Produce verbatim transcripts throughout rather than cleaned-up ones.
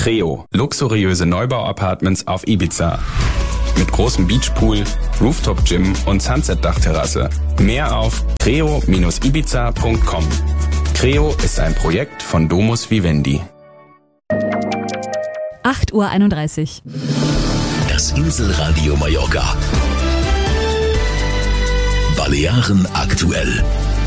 Creo, luxuriöse Neubau-Apartments auf Ibiza. Mit großem Beachpool, Rooftop-Gym und Sunset-Dachterrasse. Mehr auf creo Bindestrich ibiza Punkt com. Creo ist ein Projekt von Domus Vivendi. acht Uhr einunddreißig. Das Inselradio Mallorca. Balearen aktuell.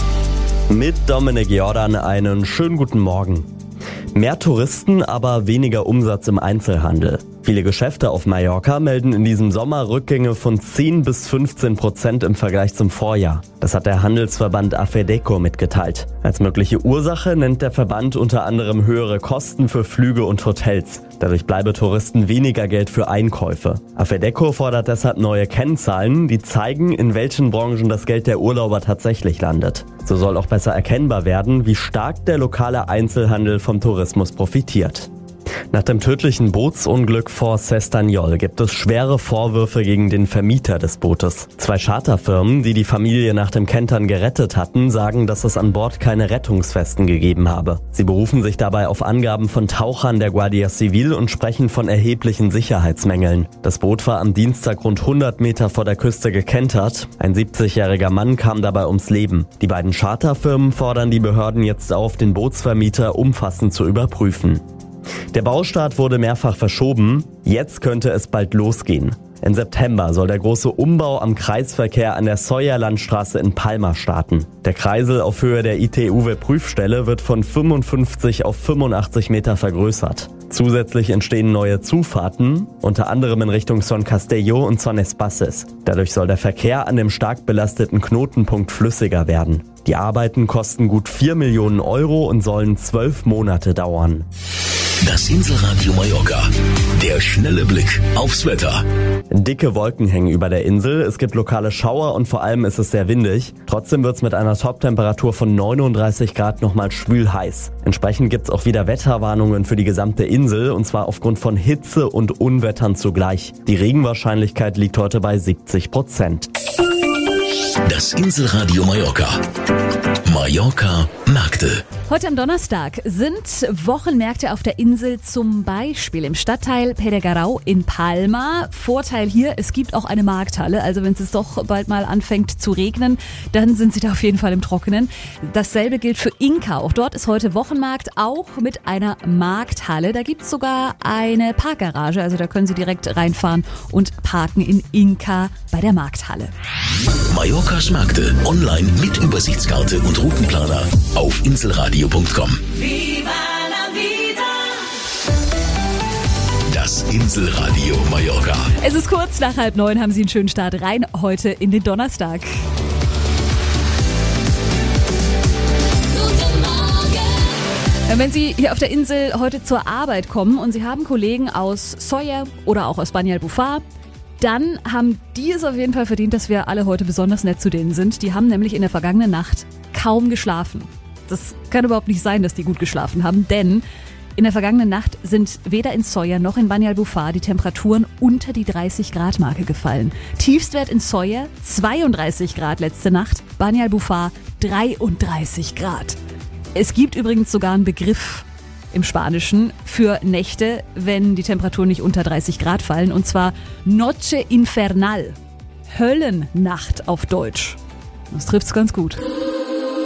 Mit Dominik Jordan einen schönen guten Morgen. Mehr Touristen, aber weniger Umsatz im Einzelhandel. Viele Geschäfte auf Mallorca melden in diesem Sommer Rückgänge von zehn bis fünfzehn Prozent im Vergleich zum Vorjahr. Das hat der Handelsverband AFEDECO mitgeteilt. Als mögliche Ursache nennt der Verband unter anderem höhere Kosten für Flüge und Hotels. Dadurch bleibe Touristen weniger Geld für Einkäufe. AFEDECO fordert deshalb neue Kennzahlen, die zeigen, in welchen Branchen das Geld der Urlauber tatsächlich landet. So soll auch besser erkennbar werden, wie stark der lokale Einzelhandel vom Tourismus profitiert. Nach dem tödlichen Bootsunglück vor Cestanyol gibt es schwere Vorwürfe gegen den Vermieter des Bootes. Zwei Charterfirmen, die die Familie nach dem Kentern gerettet hatten, sagen, dass es an Bord keine Rettungswesten gegeben habe. Sie berufen sich dabei auf Angaben von Tauchern der Guardia Civil und sprechen von erheblichen Sicherheitsmängeln. Das Boot war am Dienstag rund hundert Meter vor der Küste gekentert. Ein siebzigjähriger Mann kam dabei ums Leben. Die beiden Charterfirmen fordern die Behörden jetzt auf, den Bootsvermieter umfassend zu überprüfen. Der Baustart wurde mehrfach verschoben. Jetzt könnte es bald losgehen. Im September soll der große Umbau am Kreisverkehr an der Sawyer-Landstraße in Palma starten. Der Kreisel auf Höhe der I T U W-Prüfstelle wird von fünfundfünfzig auf fünfundachtzig Meter vergrößert. Zusätzlich entstehen neue Zufahrten, unter anderem in Richtung Son Castelló und Son Espaces. Dadurch soll der Verkehr an dem stark belasteten Knotenpunkt flüssiger werden. Die Arbeiten kosten gut vier Millionen Euro und sollen zwölf Monate dauern. Das Inselradio Mallorca. Der schnelle Blick aufs Wetter. Dicke Wolken hängen über der Insel, es gibt lokale Schauer und vor allem ist es sehr windig. Trotzdem wird es mit einer Toptemperatur von neununddreißig Grad nochmal schwül heiß. Entsprechend gibt es auch wieder Wetterwarnungen für die gesamte Insel und zwar aufgrund von Hitze und Unwettern zugleich. Die Regenwahrscheinlichkeit liegt heute bei siebzig Prozent. Das Inselradio Mallorca. Mallorca Märkte. Heute am Donnerstag sind Wochenmärkte auf der Insel, zum Beispiel im Stadtteil Peregarau in Palma. Vorteil hier, es gibt auch eine Markthalle, also wenn es doch bald mal anfängt zu regnen, dann sind sie da auf jeden Fall im Trockenen. Dasselbe gilt für Inca, auch dort ist heute Wochenmarkt, auch mit einer Markthalle. Da gibt es sogar eine Parkgarage, also da können Sie direkt reinfahren und parken in Inca bei der Markthalle. Mallorcas Märkte online mit Übersichtskarte und Routenplaner auf inselradio punkt com. Viva la vida! Das Inselradio Mallorca. Es ist kurz nach halb neun, haben Sie einen schönen Start rein heute in den Donnerstag. Guten Morgen! Wenn Sie hier auf der Insel heute zur Arbeit kommen und Sie haben Kollegen aus Sawyer oder auch aus Banyalbufar, dann haben die es auf jeden Fall verdient, dass wir alle heute besonders nett zu denen sind. Die haben nämlich in der vergangenen Nacht kaum geschlafen. Das kann überhaupt nicht sein, dass die gut geschlafen haben, denn in der vergangenen Nacht sind weder in Sawyer noch in Banyalbufar die Temperaturen unter die dreißig Grad Marke gefallen. Tiefstwert in Sawyer zweiunddreißig Grad letzte Nacht, Banyalbufar dreiunddreißig Grad. Es gibt übrigens sogar einen Begriff im Spanischen für Nächte, wenn die Temperaturen nicht unter dreißig Grad fallen, und zwar Noche Infernal, Höllennacht auf Deutsch. Das trifft's ganz gut.